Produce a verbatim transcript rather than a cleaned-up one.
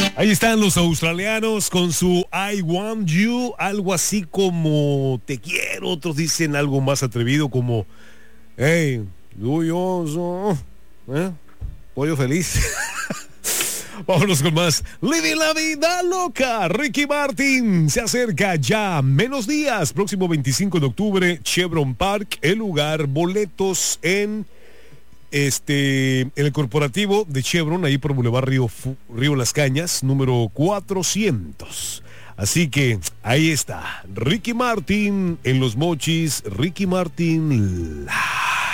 Ahí están los australianos con su I Want You, algo así como te quiero. Otros dicen algo más atrevido como hey, yo, ¿eh? Pollo feliz. Vámonos con más. Living la vida loca. Ricky Martin se acerca ya. Menos días. Próximo veinticinco de octubre, Chevron Park. El lugar, boletos en este en el corporativo de Chevron, ahí por Boulevard Río, Río Las Cañas, número cuatrocientos. Así que ahí está. Ricky Martin en Los Mochis. Ricky Martin. La